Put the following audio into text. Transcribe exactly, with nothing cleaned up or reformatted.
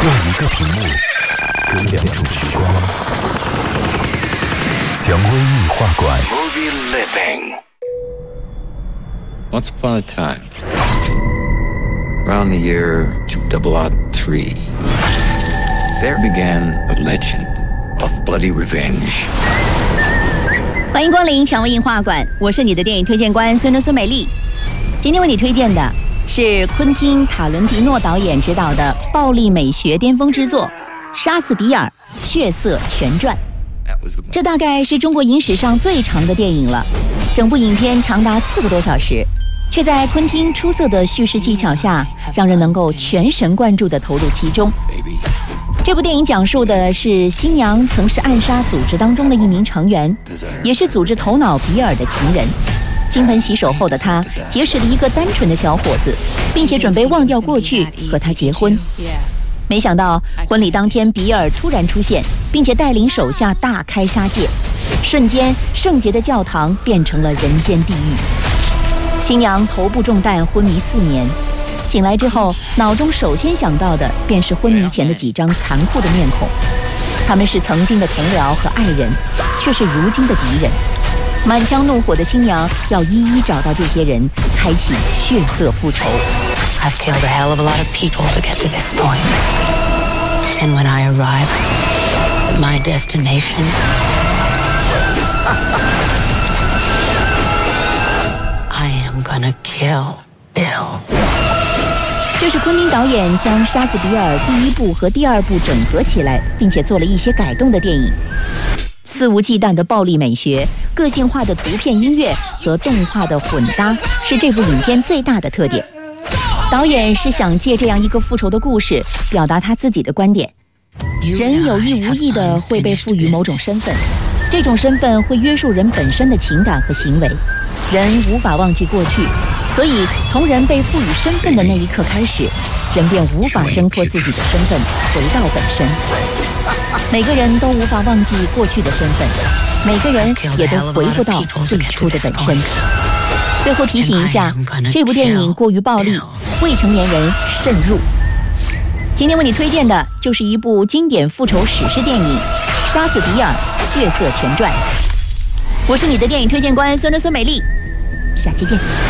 用一个屏幕隔两种时光。蔷薇异画馆。 Once upon a time, around the year two thousand three, there began a legend of bloody revenge. 欢迎光临蔷薇映画馆，我是你的电影推荐官孙中孙美丽。今天为你推荐的是昆汀·塔伦蒂诺导演执导的暴力美学巅峰之作《杀死比尔：血色全传》。这大概是中国影史上最长的电影了，整部影片长达四个多小时，却在昆汀出色的叙事技巧下，让人能够全神贯注地投入其中。这部电影讲述的是新娘曾是暗杀组织当中的一名成员，也是组织头脑比尔的情人。金盆洗手后的他结识了一个单纯的小伙子，并且准备忘掉过去和他结婚。没想到婚礼当天，比尔突然出现，并且带领手下大开杀戒，瞬间圣洁的教堂变成了人间地狱。新娘头部中弹，昏迷四年，醒来之后，脑中首先想到的便是昏迷前的几张残酷的面孔，他们是曾经的同僚和爱人，却是如今的敌人。满腔怒火的新娘要一一找到这些人，开启血色复仇。 I've killed a hell of a lot of people to get to this point. And when I arrive at my destination, I am gonna kill Bill. 这是昆汀导演将《杀死比尔》第一部和第二部整合起来，并且做了一些改动的电影。肆无忌惮的暴力美学、个性化的图片、音乐和动画的混搭，是这部影片最大的特点。导演是想借这样一个复仇的故事，表达他自己的观点：人有意无意地会被赋予某种身份，这种身份会约束人本身的情感和行为。人无法忘记过去，所以从人被赋予身份的那一刻开始，人便无法挣脱自己的身份，回到本身。每个人都无法忘记过去的身份，每个人也都回不到最初的本身。最后提醒一下，这部电影过于暴力，未成年人慎入。今天为你推荐的就是一部经典复仇史诗电影《杀死比尔：血色全传》。我是你的电影推荐官孙中孙美丽，下期见。